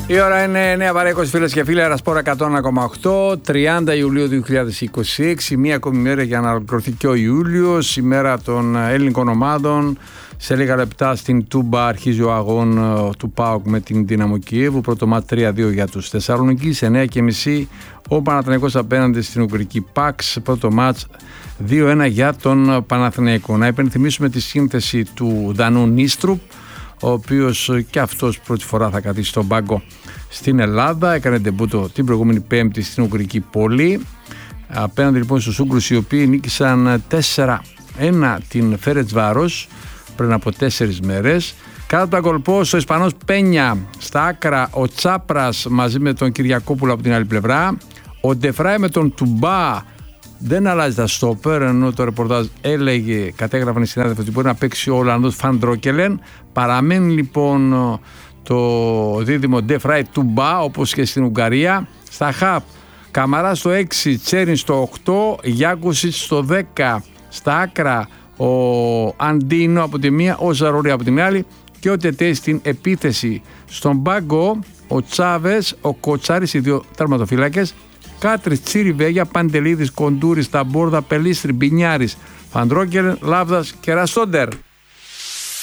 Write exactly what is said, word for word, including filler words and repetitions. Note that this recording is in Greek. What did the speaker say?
Η ώρα είναι νέα παρά είκοσι, φίλες και φίλοι, Αερασπόρα εκατό ένα κόμμα οκτώ, τριάντα Ιουλίου δύο χιλιάδες είκοσι έξι, μία ακόμη μέρα για να ολοκληρωθεί και ο Ιούλιος, η μέρα των ελληνικών ομάδων. Σε λίγα λεπτά στην Τούμπα αρχίζει ο αγών του ΠΑΟΚ με την Δύναμο Κιέβου. Πρώτο μάτς τρία δύο για τους Θεσσαλονικείς. εννιά και μισή ο Παναθηναϊκός απέναντι στην Ουγγρική ΠΑΞ. Πρώτο μάτς δύο ένα για τον Παναθηναϊκό. Να υπενθυμίσουμε τη σύνθεση του Δανού Νίστρουπ, ο οποίος και αυτός πρώτη φορά θα καθίσει στον πάγκο στην Ελλάδα. Έκανε ντεμπούτο την προηγούμενη Πέμπτη στην Ουγγρική πόλη. Απέναντι λοιπόν στους Ούγγρους, οι οποίοι νίκησαν τέσσερα ένα την Φέρετσβάρος πριν από τέσσερις μέρες. Κάτω από τα γκολπόστ ο Ισπανός Πένια, στα άκρα ο Τσάπρας μαζί με τον Κυριακόπουλο από την άλλη πλευρά. Ο Ντεφράι με τον Τουμπά δεν αλλάζει τα στόπερ, ενώ το ρεπορτάζ έλεγε, κατέγραφαν οι συνάδελφοι, ότι μπορεί να παίξει ο Ολλανδός Φαντρόκελεν. Παραμένει λοιπόν το δίδυμο Ντεφράι Τουμπά, όπως και στην Ουγγαρία. Στα χαπ Καμαρά στο έξι, Τσέριν στο οκτώ, Γιάκουσιτς στο δέκα. Στα άκρα ο Αντίνο από τη μία, ο Ζαρόρι από την άλλη, και ο Τετέ στην επίθεση. Στον πάγκο ο Τσάβες, ο Κοτσάρης, οι δύο τερματοφύλακες, Κάτρις, Τσίριβέγια, Παντελίδης, Κοντούρης, Ταμπόρδα, Πελίστρη, Μπινιάρης, Φαντρόκελεν, Λάβδας και Ραστόντερ.